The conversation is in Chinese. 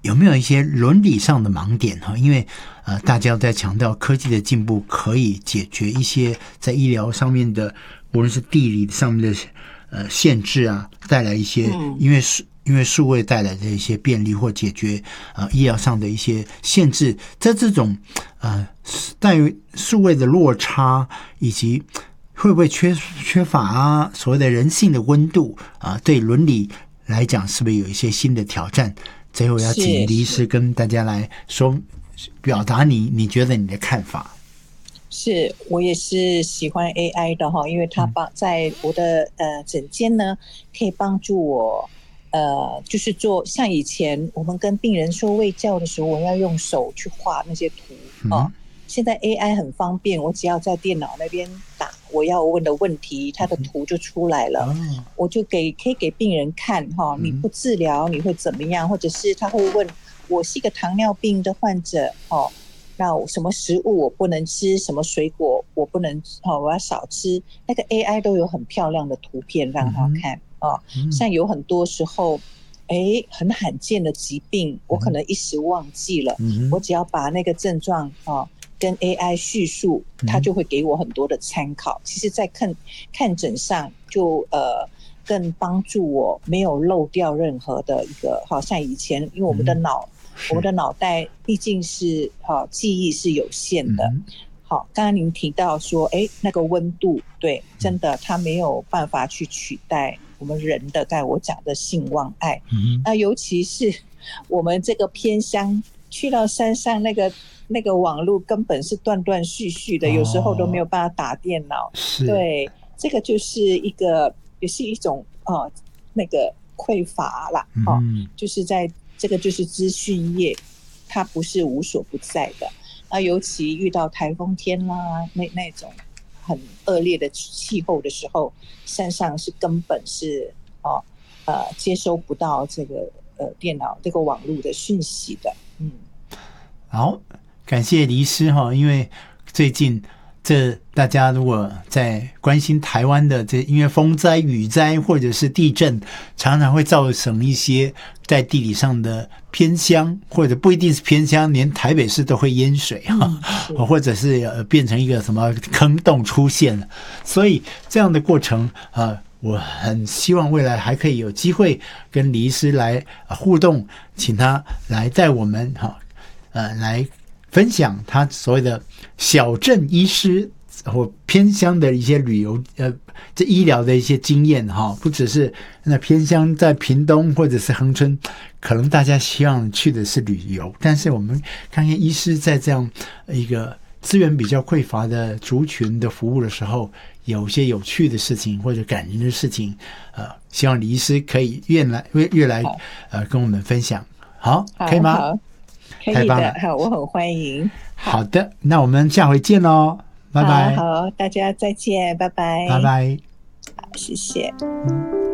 有没有一些伦理上的盲点哈？因为大家在强调科技的进步可以解决一些在医疗上面的，无论是地理上面的限制啊，带来一些因为数位带来的一些便利或解决医疗上的一些限制，在这种在于数位的落差以及会不会缺乏所谓的人性的温度对伦理来讲是不是有一些新的挑战？最后要请李医师跟大家来说，表达你觉得你的看法。 是，我也是喜欢 AI 的哈，因为它在我的诊间呢，可以帮助我就是做像以前我们跟病人说卫教的时候，我要用手去画那些图现在 AI 很方便，我只要在电脑那边打我要问的问题，它的图就出来了，我就可以给病人看哈，你不治疗你会怎么样，或者是他会问我是一个糖尿病的患者那什么食物我不能吃，什么水果我不能我要少吃，那个 AI 都有很漂亮的图片让他看像有很多时候很罕见的疾病我可能一时忘记了我只要把那个症状跟 AI 叙述，它就会给我很多的参考。其实在看诊上就更帮助我没有漏掉任何的一个好像以前因为我们的脑袋毕竟是记忆是有限的好，刚刚您提到说那个温度对真的它没有办法去取代我们人的刚才我讲的性望爱那尤其是我们这个偏乡去到山上那个网络根本是断断续续的有时候都没有办法打电脑对这个就是也是一种那个匮乏啦就是在这个就是资讯业它不是无所不在的那尤其遇到台风天啦那种很恶劣的气候的时候山上是根本是接收不到这个电脑这个网络的讯息的好，感谢李医师因为最近大家如果在关心台湾的因为风灾、雨灾或者是地震，常常会造成一些在地理上的偏乡，或者不一定是偏乡，连台北市都会淹水或者是变成一个什么坑洞出现了。所以这样的过程我很希望未来还可以有机会跟李医师来互动，请他来带我们来分享他所谓的小镇医师或偏乡的一些旅游这医疗的一些经验不只是那偏乡在屏东或者是恒春，可能大家希望去的是旅游，但是我们看看医师在这样一个资源比较匮乏的族群的服务的时候，有些有趣的事情或者感人的事情希望李医师可以越来跟我们分享。好，可以吗？ 可以的，好，我很欢迎。 好的，那我们下回见咯，拜拜。 好，大家再见，拜拜。 拜拜。 好，谢谢。